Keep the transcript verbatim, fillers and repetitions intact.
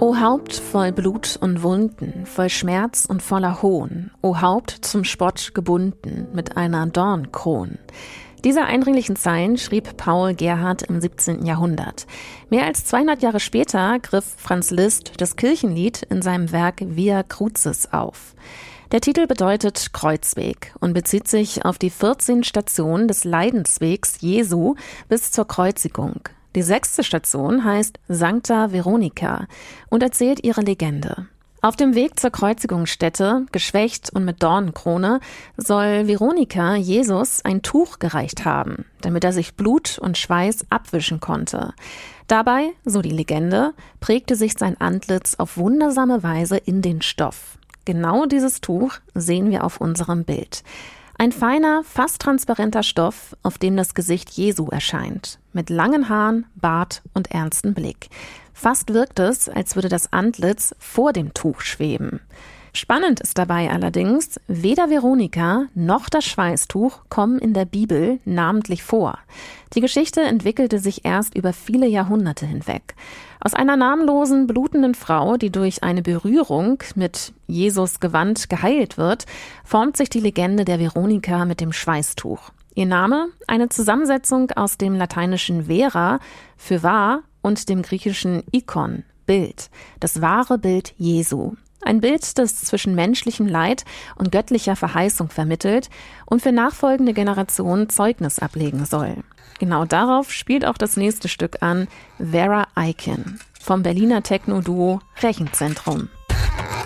O Haupt voll Blut und Wunden, voll Schmerz und voller Hohn, O Haupt zum Spott gebunden mit einer Dornkron. Diese eindringlichen Zeilen schrieb Paul Gerhardt im siebzehnten Jahrhundert. Mehr als zweihundert Jahre später griff Franz Liszt das Kirchenlied in seinem Werk Via Crucis auf. Der Titel bedeutet Kreuzweg und bezieht sich auf die vierzehn Stationen des Leidenswegs Jesu bis zur Kreuzigung. Die sechste Station heißt Sancta Veronica und erzählt ihre Legende. Auf dem Weg zur Kreuzigungsstätte, geschwächt und mit Dornenkrone, soll Veronika Jesus ein Tuch gereicht haben, damit er sich Blut und Schweiß abwischen konnte. Dabei, so die Legende, prägte sich sein Antlitz auf wundersame Weise in den Stoff. Genau dieses Tuch sehen wir auf unserem Bild. Ein feiner, fast transparenter Stoff, auf dem das Gesicht Jesu erscheint, mit langen Haaren, Bart und ernstem Blick. Fast wirkt es, als würde das Antlitz vor dem Tuch schweben. Spannend ist dabei allerdings, weder Veronika noch das Schweißtuch kommen in der Bibel namentlich vor. Die Geschichte entwickelte sich erst über viele Jahrhunderte hinweg. Aus einer namenlosen, blutenden Frau, die durch eine Berührung mit Jesus Gewand geheilt wird, formt sich die Legende der Veronika mit dem Schweißtuch. Ihr Name? Eine Zusammensetzung aus dem lateinischen vera, für wahr, und dem griechischen ikon, Bild, das wahre Bild Jesu. Ein Bild, das zwischen menschlichem Leid und göttlicher Verheißung vermittelt und für nachfolgende Generationen Zeugnis ablegen soll. Genau darauf spielt auch das nächste Stück an, Vera Eiken, vom Berliner Techno-Duo Rechenzentrum.